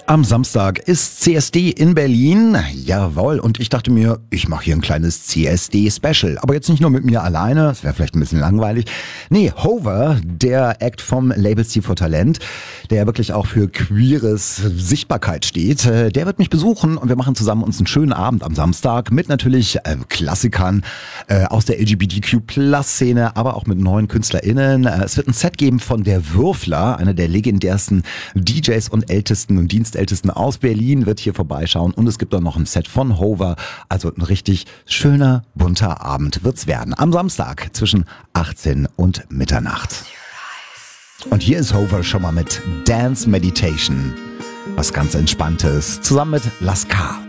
Am Samstag ist CSD in Berlin. Jawohl. Und ich dachte mir, ich mache hier ein kleines CSD-Special. Aber jetzt nicht nur mit mir alleine, das wäre vielleicht ein bisschen langweilig. Nee, Hover, der Act vom Label C for Talent, der wirklich auch für queeres Sichtbarkeit steht, der wird mich besuchen und wir machen zusammen uns einen schönen Abend am Samstag mit natürlich Klassikern aus der LGBTQ+-Szene, aber auch mit neuen KünstlerInnen. Es wird ein Set geben von der Würfler, einer der legendärsten DJs und Ältesten und Dienstältesten aus Berlin, wird hier vorbeischauen. Und es gibt auch noch ein Set von Hover. Also ein richtig schöner, bunter Abend wird's werden. Am Samstag zwischen 18 und Mitternacht. Und hier ist Hover schon mal mit Dance Meditation. Was ganz Entspanntes. Zusammen mit Lascar.